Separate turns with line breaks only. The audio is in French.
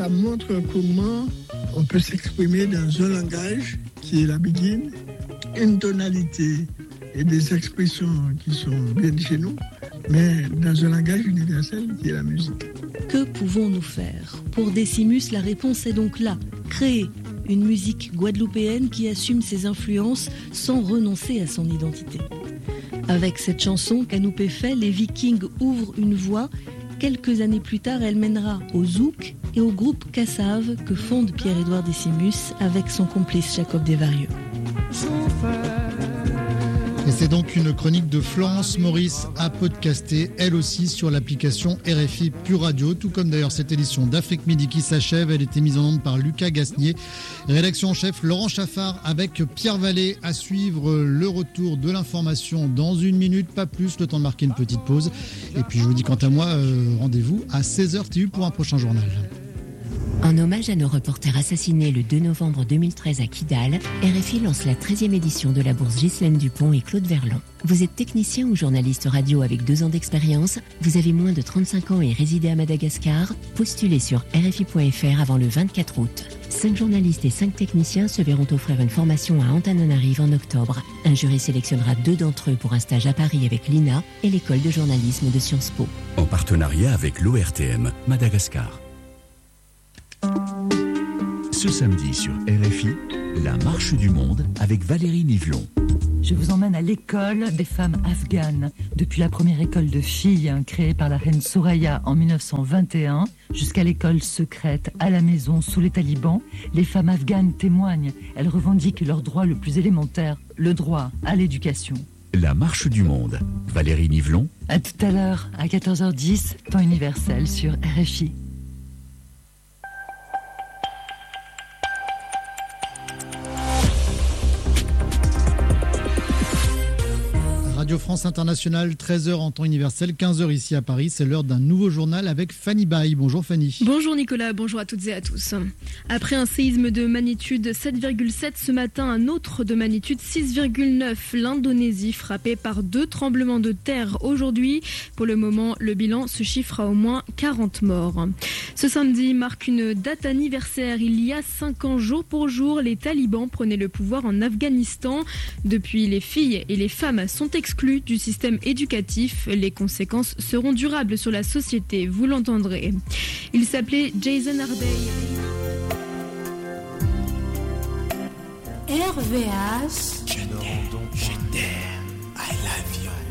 Ça montre comment on peut s'exprimer dans un langage qui est la biguine, une tonalité et des expressions qui sont bien de chez nous, mais dans un langage universel qui est la musique.
Que pouvons-nous faire ? Pour Decimus, la réponse est donc là. Créer une musique guadeloupéenne qui assume ses influences sans renoncer à son identité. Avec cette chanson qu'Anoupé fait, les Vikings ouvrent une voie. Quelques années plus tard, elle mènera au zouk et au groupe Cassave que fonde Pierre-Édouard Decimus avec son complice Jacob Desvarieux.
Et c'est donc une chronique de Florence Maurice à podcaster, elle aussi sur l'application RFI Pure Radio, tout comme d'ailleurs cette édition d'Afrique Midi qui s'achève. Elle était mise en onde par Lucas Gasnier. Rédaction en chef Laurent Chaffard avec Pierre Vallée. À suivre le retour de l'information dans une minute, pas plus, le temps de marquer une petite pause. Et puis je vous dis quant à moi, rendez-vous à 16h TU pour un prochain journal.
En hommage à nos reporters assassinés le 2 novembre 2013 à Kidal, RFI lance la 13e édition de la bourse Ghislaine Dupont et Claude Verlan. Vous êtes technicien ou journaliste radio avec 2 ans d'expérience, vous avez moins de 35 ans et résidez à Madagascar, postulez sur RFI.fr avant le 24 août. 5 journalistes et 5 techniciens se verront offrir une formation à Antananarive en octobre. Un jury sélectionnera 2 d'entre eux pour un stage à Paris avec l'INA et l'école de journalisme de Sciences Po.
En partenariat avec l'ORTM Madagascar. Ce samedi sur RFI, la marche du monde avec Valérie Nivelon.
Je vous emmène à l'école des femmes afghanes. Depuis la première école de filles créée par la reine Soraya en 1921 jusqu'à l'école secrète à la maison sous les talibans, les femmes afghanes témoignent. Elles revendiquent leur droit le plus élémentaire, le droit à l'éducation.
La marche du monde. Valérie Nivelon.
À tout à l'heure, à 14h10, temps universel sur RFI.
Radio France Internationale, 13h en temps universel, 15h ici à Paris. C'est l'heure d'un nouveau journal avec Fanny Baye. Bonjour Fanny.
Bonjour Nicolas, bonjour à toutes et à tous. Après un séisme de magnitude 7,7 ce matin, un autre de magnitude 6,9. L'Indonésie frappée par 2 tremblements de terre aujourd'hui. Pour le moment, le bilan se chiffre à au moins 40 morts. Ce samedi marque une date anniversaire. Il y a 5 ans, jour pour jour, les talibans prenaient le pouvoir en Afghanistan. Depuis, les filles et les femmes sont exclues du système éducatif. Les conséquences seront durables sur la société, vous l'entendrez. Il s'appelait Jason Harday.
RVH. Je t'aime.